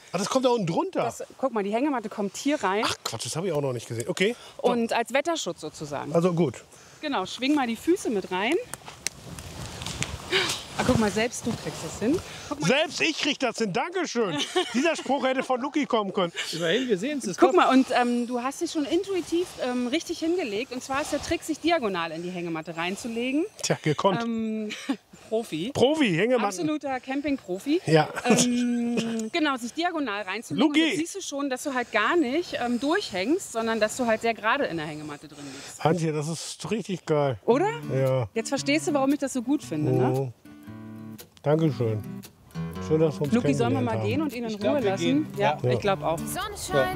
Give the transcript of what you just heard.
Ach, das kommt da unten drunter. Guck mal, die Hängematte kommt hier rein. Ach Quatsch, das habe ich auch noch nicht gesehen. Okay. Und als Wetterschutz sozusagen. Also gut. Genau, schwing mal die Füße mit rein. Ah, guck mal, selbst du kriegst es hin. Selbst ich krieg das hin. Dankeschön. Dieser Spruch hätte von Luki kommen können. Immerhin, wir sehen es. Guck mal, und du hast dich schon intuitiv richtig hingelegt. Und zwar ist der Trick, sich diagonal in die Hängematte reinzulegen. Tja, gekonnt. Profi. Profi, Hängematten. Absoluter Camping-Profi. Ja. Genau, sich diagonal reinzulegen. Luki. Und jetzt siehst du schon, dass du halt gar nicht durchhängst, sondern dass du halt sehr gerade in der Hängematte drin liegst. Antje, das ist richtig geil. Oder? Ja. Jetzt verstehst du, warum ich das so gut finde, ne? Oh. Dankeschön. Schön, dass wir uns Luki, sollen wir mal kennengelernt gehen haben. und ihn in Ich Ruhe glaub, wir lassen? gehen. Ja, Ja. ich glaube auch. Sonne scheint